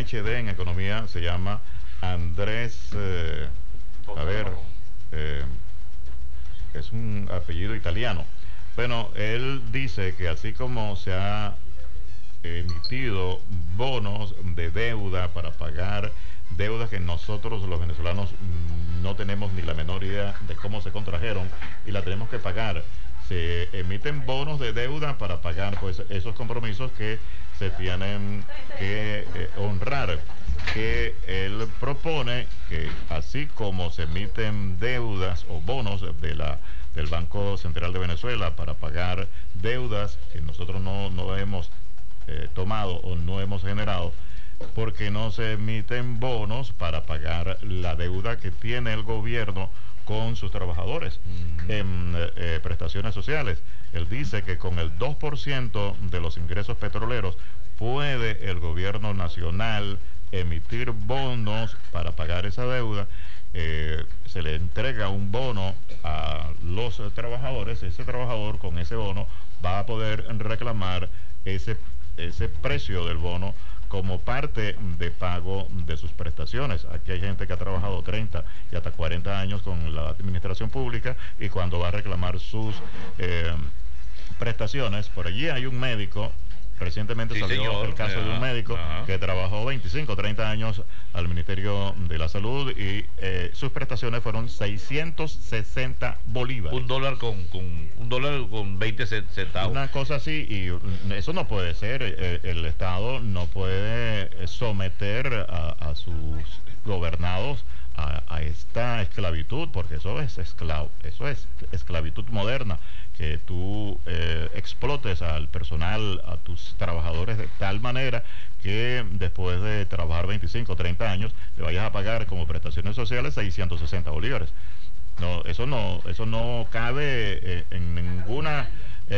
PhD en economía, se llama Andrés, eh, es un apellido italiano. Bueno, él dice que así como se ha emitido bonos de deuda para pagar deudas que nosotros los venezolanos no tenemos ni la menor idea de cómo se contrajeron y la tenemos que pagar. Se emiten bonos de deuda para pagar pues esos compromisos que se tienen que honrar, que él propone que así como se emiten deudas o bonos del Banco Central de Venezuela para pagar deudas que nosotros no hemos tomado o no hemos generado, porque no se emiten bonos para pagar la deuda que tiene el gobierno con sus trabajadores en prestaciones sociales. Él dice que con el 2% de los ingresos petroleros puede el gobierno nacional emitir bonos para pagar esa deuda. Se le entrega un bono a los trabajadores. Ese trabajador con ese bono va a poder reclamar ese precio del bono como parte de pago de sus prestaciones. Aquí hay gente que ha trabajado 30 y hasta 40 años con la administración pública y cuando va a reclamar sus prestaciones, por allí hay un médico. Recientemente salió el caso de un médico que trabajó 25, 30 años al Ministerio de la Salud y sus prestaciones fueron 660 bolívares. $1 con 20 centavos. Una cosa así, y eso no puede ser. El Estado no puede someter a sus gobernados a esta esclavitud, porque eso es esclavitud moderna, que tú explotes al personal, a tus trabajadores de tal manera que después de trabajar 25 o 30 años le vayas a pagar como prestaciones sociales 660 bolívares. No, eso no cabe en ninguna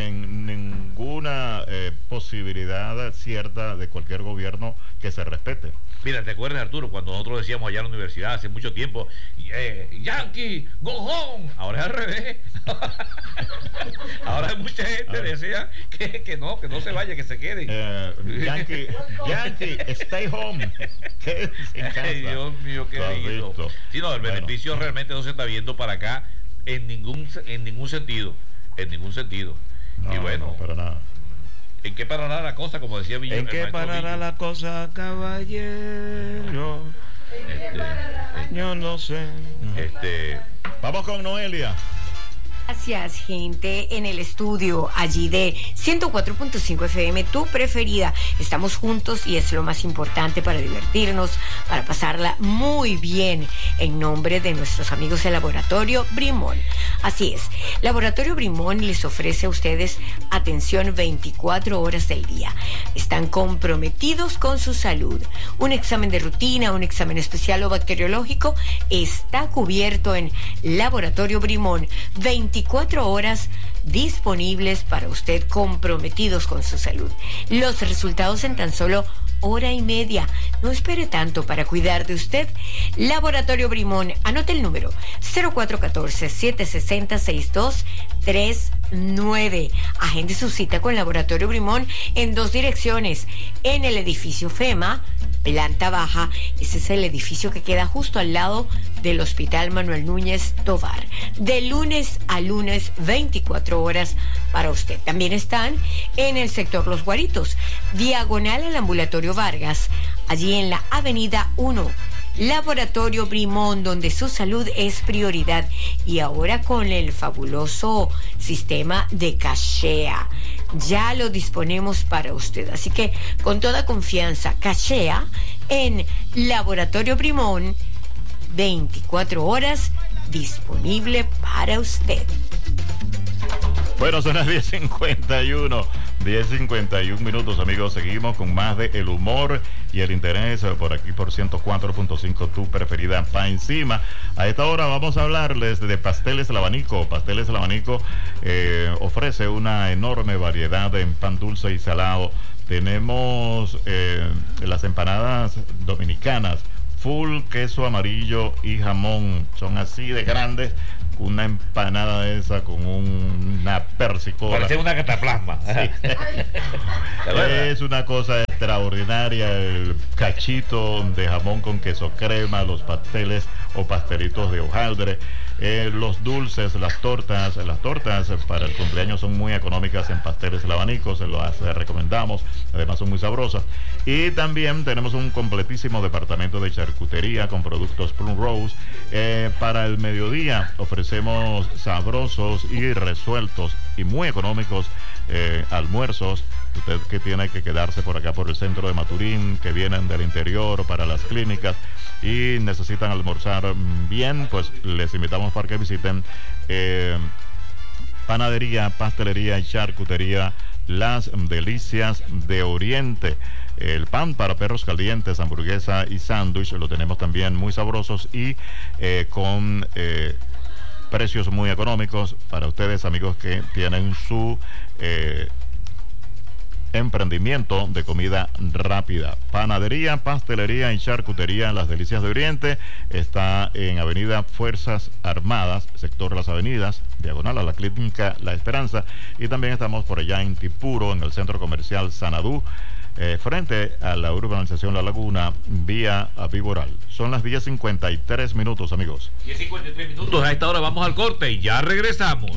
posibilidad cierta de cualquier gobierno que se respete. Mira, ¿te acuerdas, Arturo, cuando nosotros decíamos allá en la universidad hace mucho tiempo, Yankee, go home? Ahora es al revés. Ahora hay mucha gente decía que no se vaya, que se quede. Yankee, stay home. Ay, Dios mío, qué lindo. Sí, no, el beneficio realmente no se está viendo para acá en ningún sentido. No, y bueno, no, para nada. ¿En qué parará la cosa, como decía Villa? ¿En qué parará la cosa, caballero? Yo no sé. Vamos con Noelia. Gracias, gente, en el estudio allí de 104.5 FM, tu preferida. Estamos juntos y es lo más importante para divertirnos, para pasarla muy bien, en nombre de nuestros amigos del Laboratorio Brimón. Así es, Laboratorio Brimón les ofrece a ustedes atención 24 horas del día. Están comprometidos con su salud. Un examen de rutina, un examen especial o bacteriológico está cubierto en Laboratorio Brimón. 24 horas disponibles para usted, comprometidos con su salud. Los resultados en tan solo hora y media. No espere tanto para cuidar de usted. Laboratorio Brimón, anote el número 0414-760-6239. Agende su cita con Laboratorio Brimón en 2 direcciones. En el edificio FEMA, planta baja. Ese es el edificio que queda justo al lado del Hospital Manuel Núñez Tovar. De lunes a lunes, 24 horas para usted. También están en el sector Los Guaritos, diagonal al Ambulatorio Vargas, allí en la Avenida 1. Laboratorio Brimón, donde su salud es prioridad. Y ahora con el fabuloso sistema de Cachea. Ya lo disponemos para usted. Así que con toda confianza, Cachea en Laboratorio Brimón, 24 horas disponible para usted. Bueno, son las 10:51 minutos, amigos. Seguimos con más de el humor y el interés por aquí por 104.5, tu preferida pa' encima. A esta hora vamos a hablarles de Pasteles El Abanico. Pasteles El Abanico ofrece una enorme variedad en pan dulce y salado. Tenemos las empanadas dominicanas, full queso amarillo y jamón. Son así de grandes, una empanada de esa con una persicola. Parece una cataplasma. Sí. Es una cosa extraordinaria, el cachito de jamón con queso crema, los pasteles o pastelitos de hojaldre, los dulces, las tortas para el cumpleaños son muy económicas en Pasteles El Abanico, se las recomendamos, además son muy sabrosas. Y también tenemos un completísimo departamento de charcutería con productos Plum Rose. Para el mediodía ofrecemos sabrosos y resueltos y muy económicos almuerzos. Usted que tiene que quedarse por acá por el centro de Maturín, que vienen del interior para las clínicas y necesitan almorzar bien, pues les invitamos para que visiten Panadería, Pastelería y Charcutería Las Delicias de Oriente. El pan para perros calientes, hamburguesa y sándwich lo tenemos también muy sabrosos y con precios muy económicos para ustedes, amigos que tienen su emprendimiento de comida rápida. Panadería, pastelería y charcutería Las Delicias de Oriente está en Avenida Fuerzas Armadas, sector Las Avenidas, diagonal a la clínica La Esperanza, y también estamos por allá en Tipuro, en el centro comercial Sanadú, frente a la urbanización La Laguna, vía Viboral. Son las 10:53, amigos. 10:53. A esta hora vamos al corte y ya regresamos.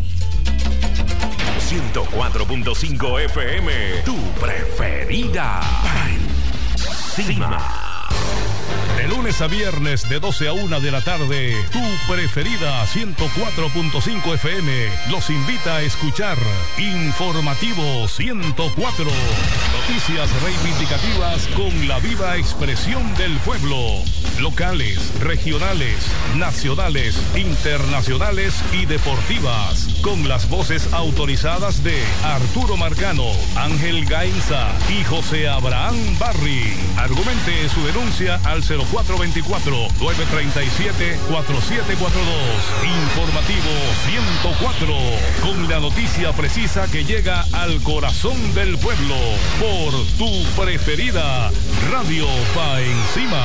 104.5 FM, tu preferida. Encima. De lunes a viernes de 12 a 1 de la tarde, tu preferida 104.5 FM los invita a escuchar Informativo 104. Noticias reivindicativas con la viva expresión del pueblo. Locales, regionales, nacionales, internacionales y deportivas. Con las voces autorizadas de Arturo Marcano, Ángel Gainza y José Abraham Barry. Argumente su denuncia al 0424-937-4742. Informativo 104, con la noticia precisa que llega al corazón del pueblo, por tu preferida Radio Pa' Encima.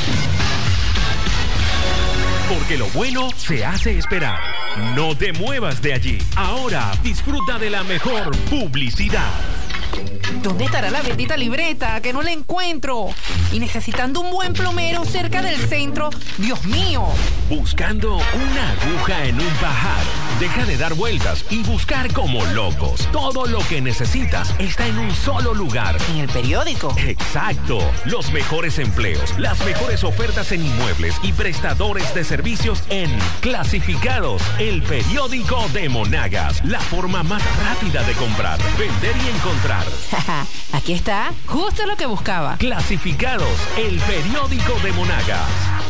Porque lo bueno se hace esperar. No te muevas de allí. Ahora disfruta de la mejor publicidad. ¿Dónde estará la bendita libreta? Que no la encuentro. Y necesitando un buen plomero cerca del centro. ¡Dios mío! Buscando una aguja en un pajar. Deja de dar vueltas y buscar como locos. Todo lo que necesitas está en un solo lugar. ¿En el periódico? Exacto. Los mejores empleos, las mejores ofertas en inmuebles y prestadores de servicios en Clasificados, el periódico de Monagas. La forma más rápida de comprar, vender y encontrar. Aquí está, justo lo que buscaba. Clasificados, el periódico de Monagas.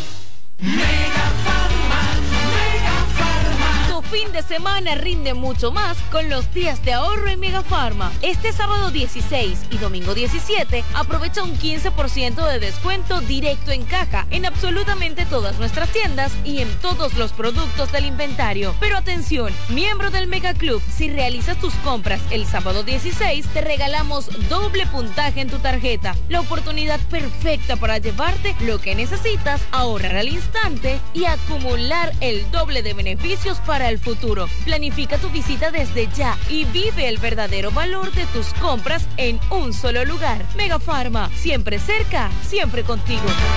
Tu fin de semana rinde mucho más con los días de ahorro en Megafarma. Este sábado 16 y domingo 17 aprovecha un 15% de descuento directo en caja en absolutamente todas nuestras tiendas y en todos los productos del inventario. Pero atención, miembro del Mega Club, si realizas tus compras el sábado 16 te regalamos doble puntaje en tu tarjeta. La oportunidad perfecta para llevarte lo que necesitas, ahorrar al instante y acumular el doble de beneficios para el futuro. Planifica tu visita desde ya y vive el verdadero valor de tus compras en un solo lugar. Megafarma, siempre cerca, siempre contigo.